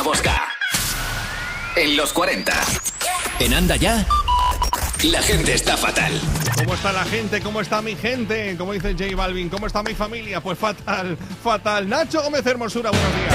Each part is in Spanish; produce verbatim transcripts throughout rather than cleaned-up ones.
Fosca. En los cuarenta. En Anda Ya. La gente está fatal. ¿Cómo está la gente? ¿Cómo está mi gente? Como dice J Balvin, ¿cómo está mi familia? Pues fatal, fatal. Nacho Gómez Hermosura, buenos días.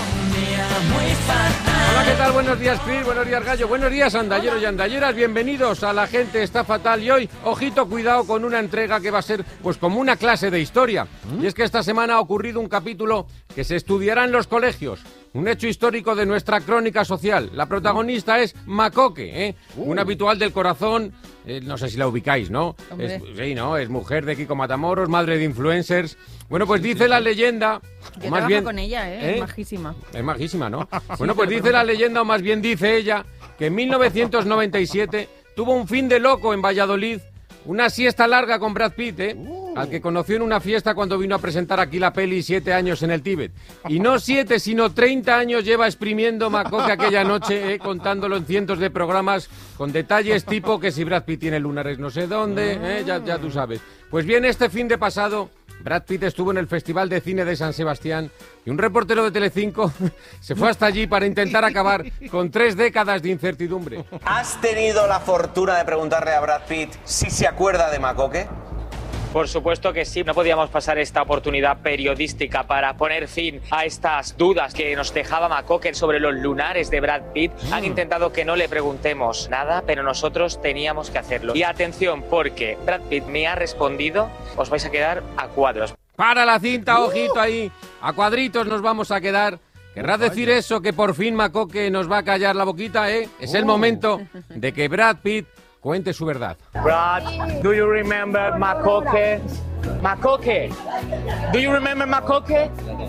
Hola, ¿qué tal? Buenos días, Chris. Buenos días, Gallo. Buenos días, andalleros y andalleras. Bienvenidos a La Gente Está Fatal. Y hoy, ojito, cuidado con una entrega que va a ser pues como una clase de historia. ¿Mm? Y es que esta semana ha ocurrido un capítulo que se estudiará en los colegios. Un hecho histórico de nuestra crónica social. La protagonista es Macoque, ¿eh? Uh. Un habitual del corazón. Eh, no sé si la ubicáis, ¿no? Es, sí, ¿no? Es mujer de Kiko Matamoros, madre de influencers. Bueno, pues dice la leyenda... Yo más trabajo bien, con ella, ¿eh? ¿eh? Es majísima. Es majísima, ¿no? Bueno, pues dice la leyenda, o más bien dice ella, que en mil novecientos noventa y siete tuvo un fin de loco en Valladolid, una siesta larga con Brad Pitt, ¿eh? Uh. Al que conoció en una fiesta cuando vino a presentar aquí la peli Siete años en el Tíbet. Y no siete, sino treinta años lleva exprimiendo Macoque aquella noche, ¿eh? Contándolo en cientos de programas, con detalles tipo que si Brad Pitt tiene lunares no sé dónde, ¿eh? ya, ya tú sabes. Pues bien, este fin de pasado... Brad Pitt estuvo en el Festival de Cine de San Sebastián y un reportero de Telecinco se fue hasta allí para intentar acabar con tres décadas de incertidumbre. ¿Has tenido la fortuna de preguntarle a Brad Pitt si se acuerda de Macoque? Por supuesto que sí, no podíamos pasar esta oportunidad periodística para poner fin a estas dudas que nos dejaba Macoque sobre los lunares de Brad Pitt. Mm. Han intentado que no le preguntemos nada, pero nosotros teníamos que hacerlo. Y atención, porque Brad Pitt me ha respondido, os vais a quedar a cuadros. Para la cinta, ojito ahí, a cuadritos nos vamos a quedar. ¿Querrás decir eso, que por fin Macoque nos va a callar la boquita, eh? Es el momento de que Brad Pitt cuente su verdad. Brad, do you remember Macoque? Macoque, do you remember Macoque?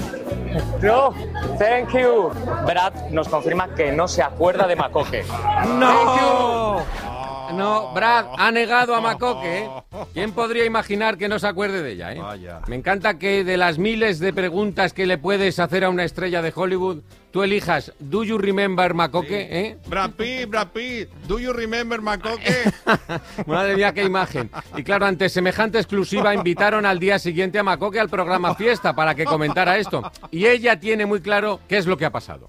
No, thank you. Brad nos confirma que no se acuerda de Macoque. ¡No! No, Brad ha negado a Macoque, ¿eh? ¿Quién podría imaginar que no se acuerde de ella, eh? Me encanta que de las miles de preguntas que le puedes hacer a una estrella de Hollywood, tú elijas ¿Do you remember Macoque? Sí. ¿Eh? Brad Pitt, Brad Pitt, ¿do you remember Macoque? Madre mía, qué imagen. Y claro, ante semejante exclusiva invitaron al día siguiente a Macoque al programa Fiesta para que comentara esto. Y ella tiene muy claro qué es lo que ha pasado.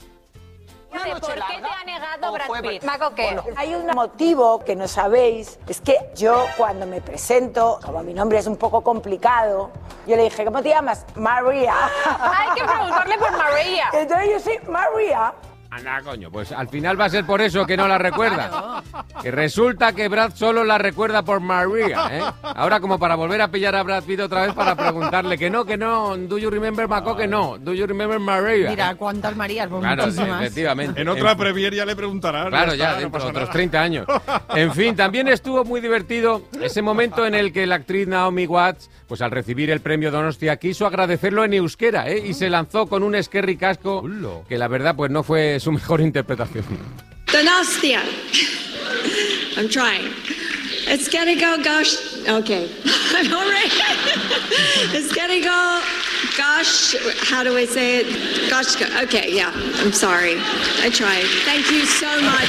¿Por qué te ha negado Brad Pitt? Macoque, bueno, hay un motivo que no sabéis, es que yo cuando me presento, como mi nombre es un poco complicado, yo le dije, ¿cómo te llamas? María. Hay que preguntarle por María. Entonces yo soy María. Anda, coño, pues al final va a ser por eso que no la recuerda. Que resulta que Brad solo la recuerda por María, ¿eh? Ahora como para volver a pillar a Brad Pitt otra vez para preguntarle que no, que no, do you remember Macoque? No, do you remember María. Mira, ¿cuántas Marías? Pues claro, muchísimas. efectivamente. En otra premier ya le preguntarán. Claro, ya, ya dentro de no otros nada. treinta años. En fin, también estuvo muy divertido ese momento en el que la actriz Naomi Watts, pues al recibir el premio Donostia, quiso agradecerlo en euskera, ¿eh? Y se lanzó con un eskerrik asko que la verdad pues no fue su mejor interpretación. Donostia. I'm trying. It's gonna go gosh. Okay. I'm all right. It's gonna go gosh. How do I say it? Gosh. Okay, yeah. I'm sorry. I tried. Thank you so much.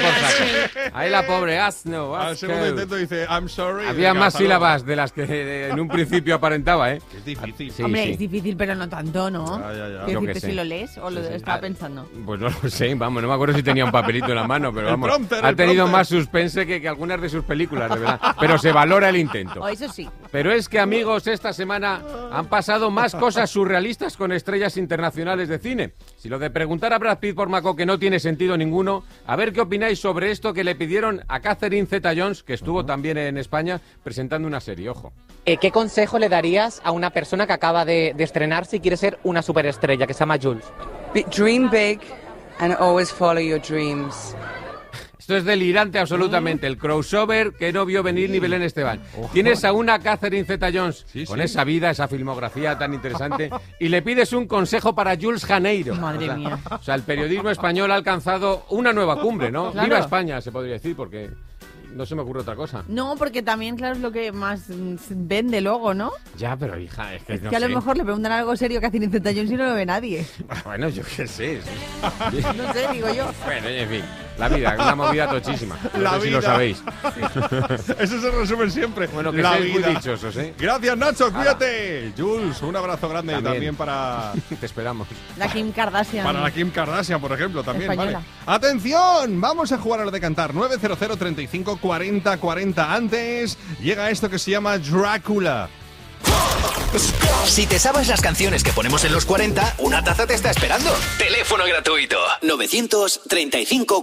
Ahí la pobre asno. Al segundo intento dice, I'm sorry. Había Venga, más sílabas de las que en un principio aparentaba, ¿eh? Es difícil. Sí, Hombre, sí. es difícil, pero no tanto, ¿no? Ya, ya, ya. Quiero Yo decirte qué sé. si lo lees o lo Sí, sí. estaba Ah, pensando. Pues no lo sé, vamos, no me acuerdo si tenía un papelito en la mano, pero El vamos, prompter, ha el tenido prompter. más suspense que, que algunas de sus películas, de verdad. Pero se valora el intento. O eso sí. Pero es que, amigos, esta semana han pasado más cosas surrealistas con estrellas internacionales de cine. Si lo de preguntar a Brad Pitt por Macoque no tiene sentido ninguno, a ver qué opináis sobre esto que le pidieron a Catherine Zeta-Jones, que estuvo uh-huh. también en España presentando una serie, ojo. Eh, ¿Qué consejo le darías a una persona que acaba de, de estrenarse y quiere ser una superestrella, que se llama Jules? Dream big and always follow your dreams. Esto es delirante absolutamente, el crossover que no vio venir ni Belén Esteban. Ojo. Tienes a una Catherine Zeta-Jones sí, con sí. esa vida, esa filmografía tan interesante y le pides un consejo para Jules Janeiro. Madre o sea, mía. O sea, el periodismo español ha alcanzado una nueva cumbre, ¿no? Claro. Viva España, se podría decir, porque no se me ocurre otra cosa. No, porque también, claro, es lo que más vende luego, ¿no? Ya, pero hija, es que Es no que a lo sé. mejor le preguntan algo serio que hacen en Zeta-Jones y no lo ve nadie. Bueno, yo qué sé. No sé, digo yo. Bueno, en fin. La vida, una movida tochísima. No La sé si vida. lo sabéis. Eso se resume siempre. Bueno, que la seáis muy vida. dichosos, ¿eh? Gracias, Nacho, cuídate. Jules, un abrazo grande También. y también para, Te esperamos. La Kim Kardashian. para la Kim Kardashian, por ejemplo, también. Española. Vale. ¡Atención! Vamos a jugar a lo de cantar. nueve cero cero, treinta y cinco, cuarenta, cuarenta. Antes llega esto que se llama Drácula. Si te sabes las canciones que ponemos en los cuarenta, una taza te está esperando. Teléfono gratuito. novecientos treinta y cinco